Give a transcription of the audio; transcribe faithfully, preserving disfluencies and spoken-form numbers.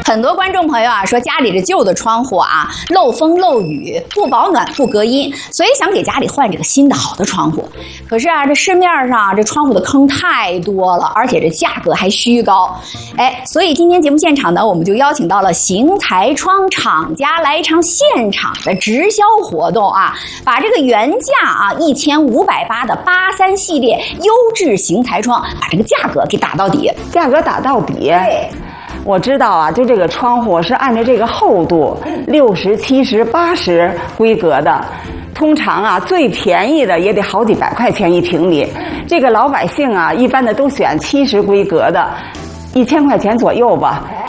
很多观众朋友啊说家里这旧的窗户啊漏风漏雨，不保暖不隔音，所以想给家里换这个新的好的窗户。可是啊，这市面上这窗户的坑太多了，而且这价格还虚高。哎，所以今天节目现场呢，我们就邀请到了邢台窗厂家来一场现场的直销活动啊，把这个原价啊一千五百八的八三系列优质邢台窗，把这个价格给打到底， 价格打到底。 对。 我知道啊，就这个窗户是按照这个厚度，六十、七十、八十规格的。通常啊，最便宜的也得好几百块钱一平米。这个老百姓啊，一般的都选七十规格的，一千块钱左右吧。